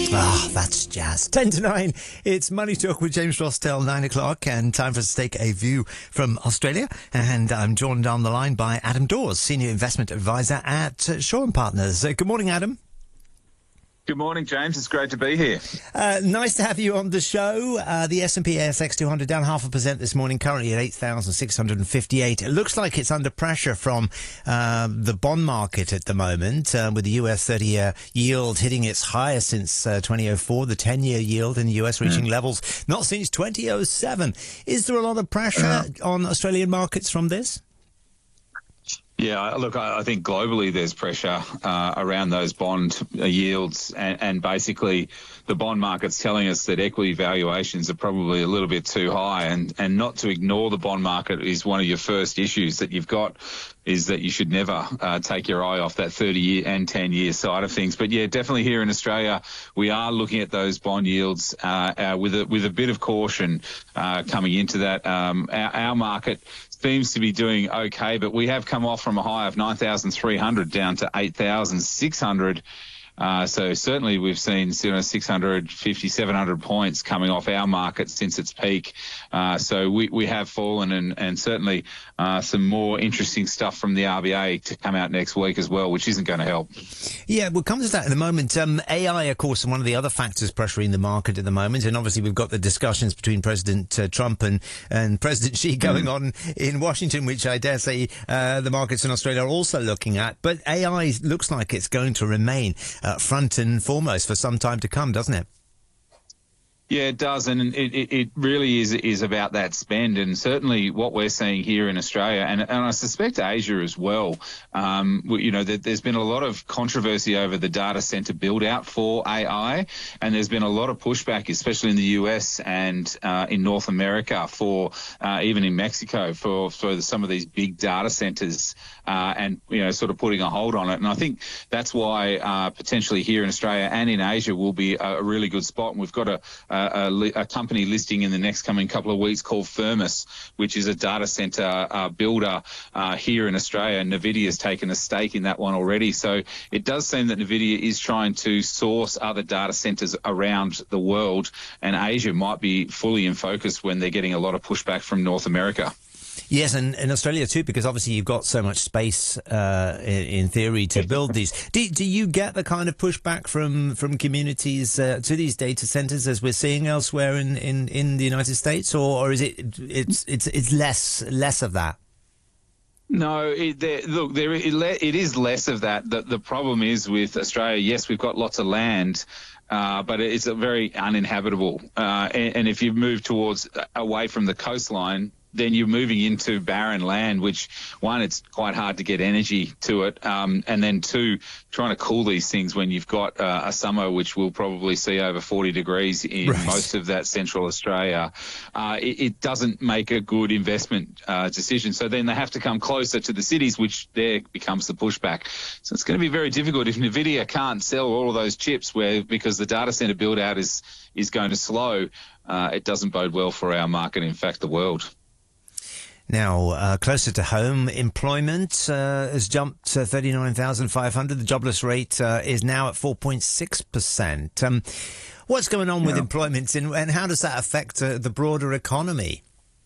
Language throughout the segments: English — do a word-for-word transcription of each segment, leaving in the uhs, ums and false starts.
Ah, that's jazz. ten to nine, it's Money Talk with James Ross till nine o'clock, and time for us to take a view from Australia. And I'm joined down the line by Adam Dawes, Senior Investment Advisor at uh, Shaw and Partners. Uh, good morning, Adam. Good morning, James. It's great to be here. Uh, nice to have you on the show. Uh, the S and P A S X two hundred down half a percent this morning, currently at eight thousand six hundred fifty-eight. It looks like it's under pressure from uh, the bond market at the moment, uh, with the U S thirty-year yield hitting its highest since uh, twenty oh four, the ten-year yield in the U S reaching mm. levels not since twenty oh seven. Is there a lot of pressure uh, on Australian markets from this? Yeah, look, I think globally there's pressure uh, around those bond yields, and, and basically the bond market's telling us that equity valuations are probably a little bit too high, and, and not to ignore the bond market is one of your first issues that you've got, is that you should never uh, take your eye off that thirty-year and ten-year side of things. But yeah, definitely here in Australia, we are looking at those bond yields uh, uh, with a with a bit of caution uh, coming into that. Um, our, our market seems to be doing okay, but we have come off from a high of nine thousand three hundred down to eight thousand six hundred. Uh, so certainly we've seen you know, six hundred fifty, seven hundred points coming off our market since its peak. Uh, so we, we have fallen, and, and certainly uh, some more interesting stuff from the R B A to come out next week as well, which isn't going to help. Yeah, we'll come to that in a moment. Um, A I, of course, is one of the other factors pressuring the market at the moment. And obviously we've got the discussions between President uh, Trump and, and President Xi going mm. on in Washington, which I dare say uh, the markets in Australia are also looking at. But A I looks like it's going to remain uh, front and foremost for some time to come, doesn't it? Yeah, it does, and it, it, it really is is about that spend, and certainly what we're seeing here in Australia, and, and I suspect Asia as well. Um, you know, there's been a lot of controversy over the data center build out for A I, and there's been a lot of pushback, especially in the U S and uh, in North America, for uh, even in Mexico, for for some of these big data centers, uh, and you know, sort of putting a hold on it. And I think that's why uh, potentially here in Australia and in Asia will be a really good spot. And we've got a, a A, a company listing in the next coming couple of weeks called Firmus, which is a data center uh, builder uh, here in Australia. NVIDIA has taken a stake in that one already. So it does seem that NVIDIA is trying to source other data centers around the world, and Asia might be fully in focus when they're getting a lot of pushback from North America. Yes, and in Australia too, because obviously you've got so much space, uh, in, in theory, to build these. Do, do you get the kind of pushback from, from communities uh, to these data centres as we're seeing elsewhere in, in, in the United States, or, or is it it's it's it's less less of that? No, it, there, look, there it, it is less of that. The, the problem is with Australia, yes, we've got lots of land, Uh, but it's a very uninhabitable. Uh, and, and if you move towards uh, away from the coastline, then you're moving into barren land, which, one, it's quite hard to get energy to it. Um, and then, two, trying to cool these things when you've got uh, a summer which will probably see over forty degrees in right. most of that central Australia, uh, it, it doesn't make a good investment uh, decision. So then they have to come closer to the cities, which there becomes the pushback. So it's going to be very difficult if NVIDIA can't sell all of those chips where because the data center build out is, is going to slow. Uh, it doesn't bode well for our market, in fact, the world. Now, uh, closer to home, employment uh, has jumped to thirty-nine thousand five hundred. The jobless rate uh, is now at four point six percent. Um, what's going on with yeah. employment, and, and how does that affect uh, the broader economy?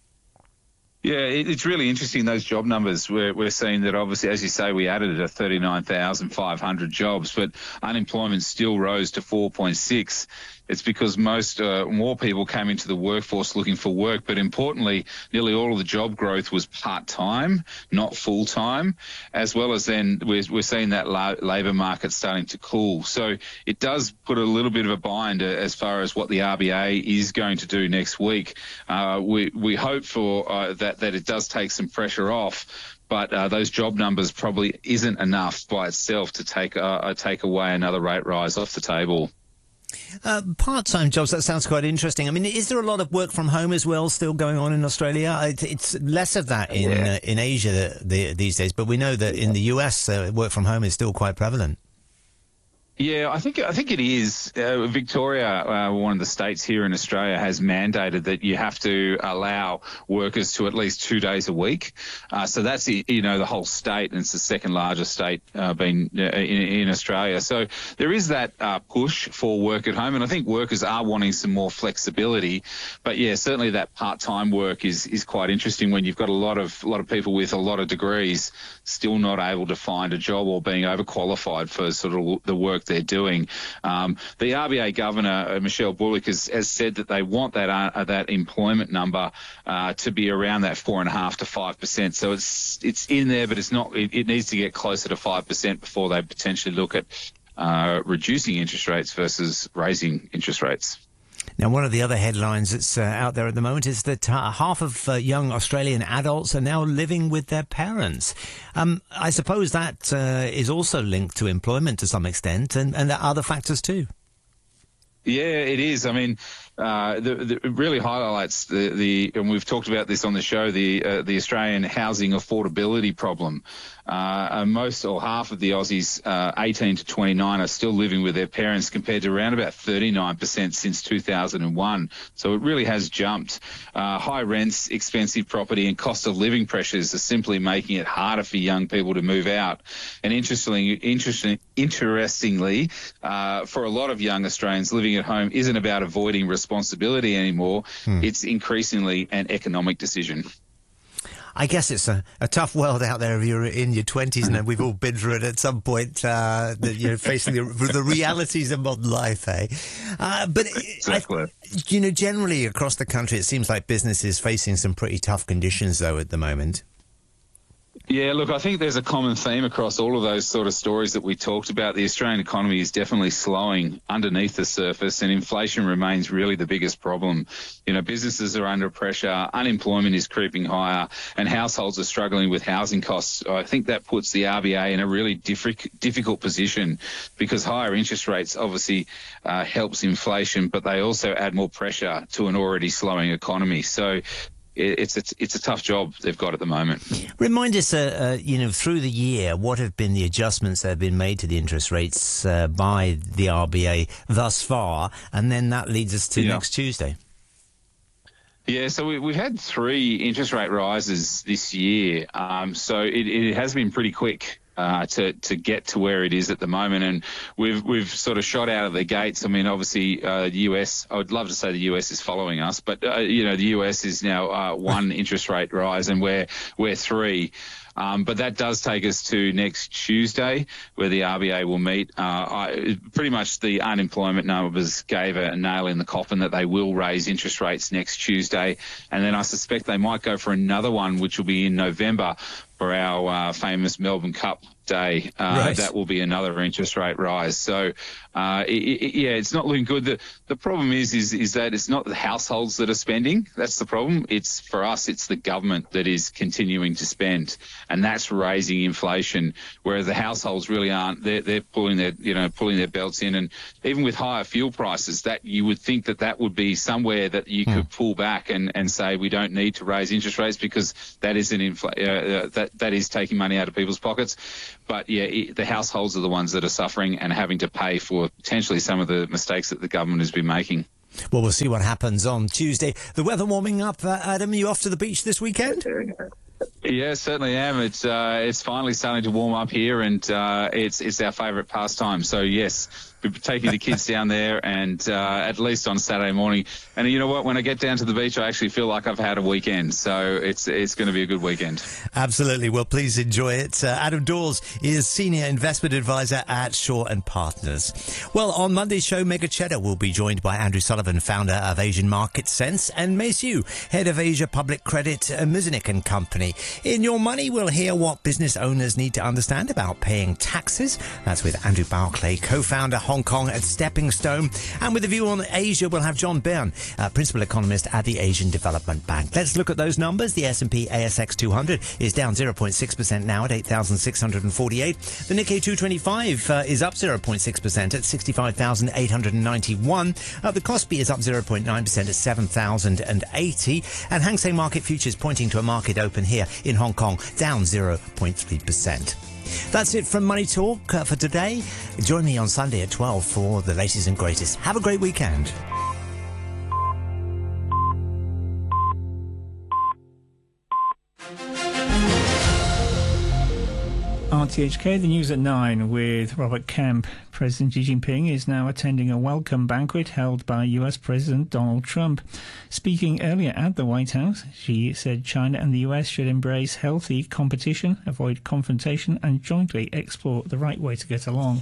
Yeah, it's really interesting, those job numbers. We're, we're seeing that obviously, as you say, we added a thirty-nine thousand five hundred jobs, but unemployment still rose to four point six. It's because most uh, more people came into the workforce looking for work, but importantly, nearly all of the job growth was part-time, not full-time, as well as then we're, we're seeing that la- labour market starting to cool. So it does put a little bit of a bind uh, as far as what the R B A is going to do next week. Uh, we, we hope for uh, that, that it does take some pressure off, but uh, those job numbers probably isn't enough by itself to take, uh, take away another rate rise off the table. Uh, part-time jobs, that sounds quite interesting. I mean, is there a lot of work from home as well still going on in Australia? It, it's less of that in yeah. uh, in Asia the, the, these days, but we know that in the U S, uh, work from home is still quite prevalent. Yeah, I think I think it is. Uh, Victoria, uh, one of the states here in Australia, has mandated that you have to allow workers to at least two days a week. Uh, so that's the, you know the whole state, and it's the second largest state uh, being uh, in, in Australia. So there is that uh, push for work at home, and I think workers are wanting some more flexibility. But yeah, certainly that part-time work is is quite interesting when you've got a lot of a lot of people with a lot of degrees still not able to find a job or being overqualified for sort of the work they're doing. Um, the R B A governor, uh, Michelle Bullock, has, has said that they want that uh, that employment number uh, to be around that four and a half to five percent. So it's it's in there, but it's not. It, it needs to get closer to five percent before they potentially look at uh, reducing interest rates versus raising interest rates. Now, one of the other headlines that's uh, out there at the moment is that uh, half of uh, young Australian adults are now living with their parents. Um, I suppose that uh, is also linked to employment to some extent, and, and other factors too. Yeah, it is. I mean, uh, the, the, it really highlights the, the, and we've talked about this on the show, the uh, the Australian housing affordability problem. Uh, most or half of the Aussies, uh, eighteen to twenty-nine, are still living with their parents, compared to around about thirty-nine percent since two thousand one. So it really has jumped. Uh, high rents, expensive property, and cost of living pressures are simply making it harder for young people to move out. And interestingly, interesting, interestingly, uh, for a lot of young Australians, living at home isn't about avoiding responsibility anymore. Hmm. It's increasingly an economic decision. I guess it's a, a tough world out there if you're in your twenties, and we've all been through it at some point, uh, that you're facing the, the realities of modern life, eh? Uh, but, exactly. I, you know, generally across the country, it seems like business is facing some pretty tough conditions, though, at the moment. Yeah, look, I think there's a common theme across all of those sort of stories that we talked about. The Australian economy is definitely slowing underneath the surface, and inflation remains really the biggest problem. You know, businesses are under pressure, unemployment is creeping higher, and households are struggling with housing costs. I think that puts the R B A in a really diff- difficult position, because higher interest rates obviously uh, helps inflation, but they also add more pressure to an already slowing economy. So It's, it's it's a tough job they've got at the moment. Remind us, uh, uh, you know, through the year, what have been the adjustments that have been made to the interest rates uh, by the R B A thus far, and then that leads us to yeah. next Tuesday. Yeah, so we, we've had three interest rate rises this year, um, so it, it has been pretty quick. Uh, to to get to where it is at the moment, and we've we've sort of shot out of the gates. I mean, obviously, uh, the U S. I would love to say the U S is following us, but uh, you know, the U S is now uh, one interest rate rise, and we're we're three. Um, but that does take us to next Tuesday, where the R B A will meet. Uh, I, pretty much the unemployment numbers gave a nail in the coffin that they will raise interest rates next Tuesday. And then I suspect they might go for another one, which will be in November for our uh, famous Melbourne Cup Day. Uh, right. That will be another interest rate rise. So, uh, it, it, yeah, it's not looking good. The, the problem is, is, is that it's not the households that are spending. That's the problem. It's for us, it's the government that is continuing to spend, and that's raising inflation, whereas the households really aren't. They're, they're pulling their, you know, pulling their belts in. And even with higher fuel prices, that you would think that that would be somewhere that you could mm. pull back and, and say, we don't need to raise interest rates, because that is an infl- uh, that, that is taking money out of people's pockets. But yeah, it, the households are the ones that are suffering and having to pay for potentially some of the mistakes that the government has been making. Well, we'll see what happens on Tuesday. The weather warming up. Uh, Adam, are you off to the beach this weekend? Yeah, certainly am. It's uh, it's finally starting to warm up here, and uh, it's it's our favourite pastime. So yes, we're taking the kids down there, and uh, at least on Saturday morning. And you know what? When I get down to the beach, I actually feel like I've had a weekend. So it's it's going to be a good weekend. Absolutely. Well, please enjoy it. Uh, Adam Dawes is Senior Investment Advisor at Shaw and Partners. Well, on Monday's show, Megha Cheddar will be joined by Andrew Sullivan, founder of Asian Market Sense, and Mace Yu, head of Asia Public Credit, uh, Muzinich and Company. In Your Money, we'll hear what business owners need to understand about paying taxes. That's with Andrew Barclay, co-founder Hong Kong at Stepping Stone. And with a view on Asia, we'll have John Byrne, uh, principal economist at the Asian Development Bank. Let's look at those numbers. The S and P A S X two hundred is down zero point six percent now at eight thousand six hundred forty-eight. The Nikkei two twenty-five uh, is up zero point six percent at sixty-five thousand eight hundred ninety-one. Uh, the Kospi is up zero point nine percent at seven thousand eighty. And Hang Seng Market Futures pointing to a market open here in Hong Kong down zero point three percent. That's it from Money Talk uh, for today. Join me on Sunday at twelve for the latest and greatest. Have a great weekend. R T H K, the news at nine with Robert Kemp. President Xi Jinping is now attending a welcome banquet held by U S President Donald Trump. Speaking earlier at the White House, Xi said China and the U S should embrace healthy competition, avoid confrontation and jointly explore the right way to get along.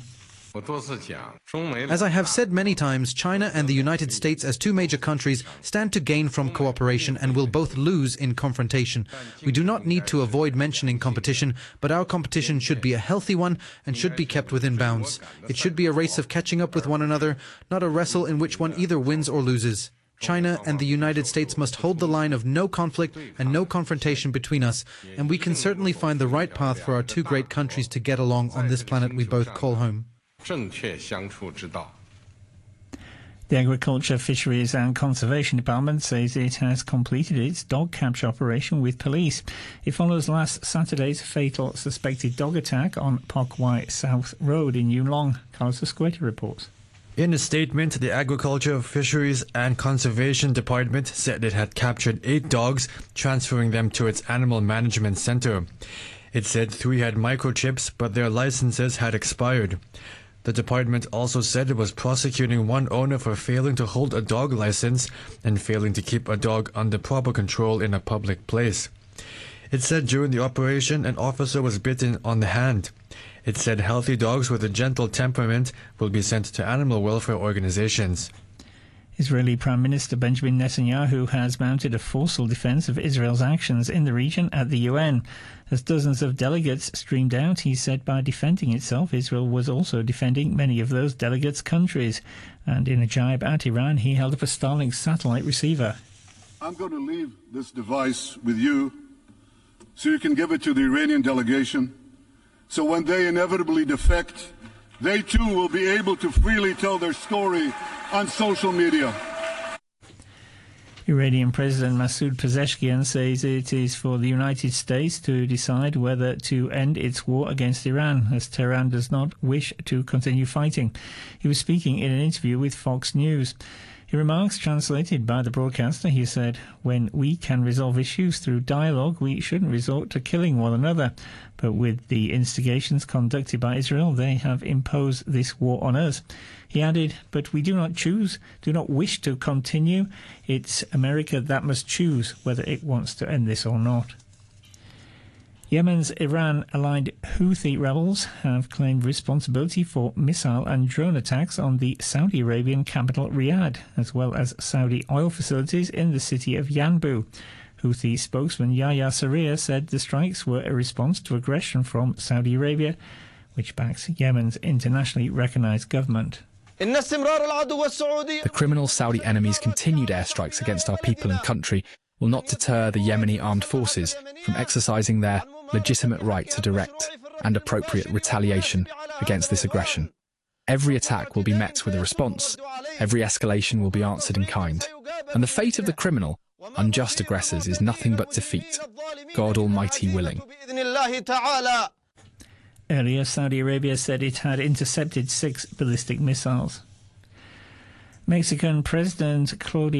As I have said many times, China and the United States as two major countries stand to gain from cooperation and will both lose in confrontation. We do not need to avoid mentioning competition, but our competition should be a healthy one and should be kept within bounds. It should be a race of catching up with one another, not a wrestle in which one either wins or loses. China and the United States must hold the line of no conflict and no confrontation between us, and we can certainly find the right path for our two great countries to get along on this planet we both call home. The Agriculture, Fisheries and Conservation Department says it has completed its dog capture operation with police. It follows last Saturday's fatal suspected dog attack on Pok Wai South Road in Yuen Long. Carlos Escueta reports. In a statement, the Agriculture, Fisheries and Conservation Department said it had captured eight dogs, transferring them to its Animal Management Center. It said three had microchips, but their licenses had expired. The department also said it was prosecuting one owner for failing to hold a dog license and failing to keep a dog under proper control in a public place. It said during the operation an officer was bitten on the hand. It said healthy dogs with a gentle temperament will be sent to animal welfare organizations. Israeli Prime Minister Benjamin Netanyahu has mounted a forceful defence of Israel's actions in the region at the U N. As dozens of delegates streamed out, he said by defending itself, Israel was also defending many of those delegates' countries. And in a jibe at Iran, he held up a Starlink satellite receiver. I'm going to leave this device with you so you can give it to the Iranian delegation. So when they inevitably defect, they too will be able to freely tell their story on social media. Iranian President Masoud Pezeshkian says it is for the United States to decide whether to end its war against Iran, as Tehran does not wish to continue fighting. He was speaking in an interview with Fox News. In remarks translated by the broadcaster, he said, "When we can resolve issues through dialogue, we shouldn't resort to killing one another. But with the instigations conducted by Israel, they have imposed this war on us." He added, "But we do not choose, do not wish to continue. It's America that must choose whether it wants to end this or not." Yemen's Iran-aligned Houthi rebels have claimed responsibility for missile and drone attacks on the Saudi Arabian capital Riyadh, as well as Saudi oil facilities in the city of Yanbu. Houthi spokesman Yahya Sarrier said the strikes were a response to aggression from Saudi Arabia, which backs Yemen's internationally recognized government. The criminal Saudi enemies' continued airstrikes against our people and country will not deter the Yemeni armed forces from exercising their legitimate right to direct and appropriate retaliation against this aggression. Every attack will be met with a response. Every escalation will be answered in kind. And the fate of the criminal, unjust aggressors is nothing but defeat, God Almighty willing. Earlier, Saudi Arabia said it had intercepted six ballistic missiles. Mexican President Claudia